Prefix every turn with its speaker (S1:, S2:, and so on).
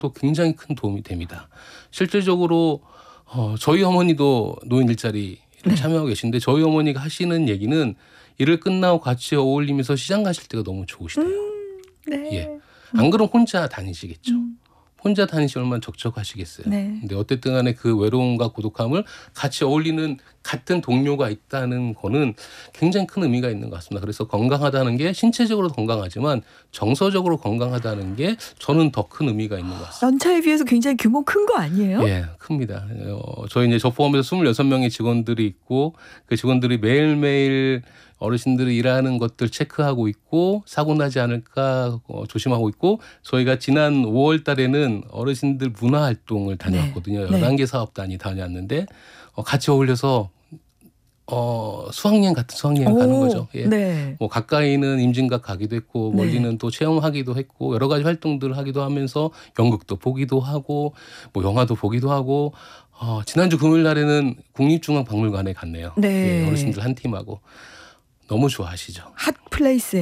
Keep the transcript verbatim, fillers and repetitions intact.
S1: 것도 굉장히 큰 도움이 됩니다. 실질적으로 어, 저희 어머니도 노인 일자리를
S2: 네.
S1: 참여하고 계신데 저희 어머니가 하시는 얘기는 일을 끝나고 같이 어울리면서 시장 가실 때가 너무 좋으시대요.
S2: 음, 네.
S1: 예. 안 그러면 혼자 다니시겠죠.
S2: 음.
S1: 혼자 다니시면 얼마나 적적하시겠어요.
S2: 네.
S1: 근데 어쨌든 간에 그 외로움과 고독함을 같이 어울리는 같은 동료가 있다는 거는 굉장히 큰 의미가 있는 것 같습니다. 그래서 건강하다는 게 신체적으로 건강하지만 정서적으로 건강하다는 게 저는 더 큰 의미가 있는 것 같습니다.
S2: 연차에 비해서 굉장히 규모 큰 거 아니에요?
S1: 예, 큽니다. 어, 저희 이제 저 포함해서 스물여섯 명의 직원들이 있고 그 직원들이 매일매일 어르신들이 일하는 것들 체크하고 있고 사고 나지 않을까 어, 조심하고 있고 저희가 지난 오월 달에는 어르신들 문화활동을 다녀왔거든요.
S2: 네.
S1: 열한 개 사업단이 다녀왔는데 어, 같이 어울려서 어, 수학여행 같은 수학여행 가는 거죠. 예.
S2: 네.
S1: 뭐 가까이는 임진각 가기도 했고 멀리는
S2: 네.
S1: 또 체험하기도 했고 여러 가지 활동들을 하기도 하면서 연극도 보기도 하고 뭐 영화도 보기도 하고 어, 지난주 금요일 날에는 국립중앙박물관에 갔네요.
S2: 네.
S1: 예, 어르신들 한 팀하고 너무 좋아하시죠.
S2: 핫플레이스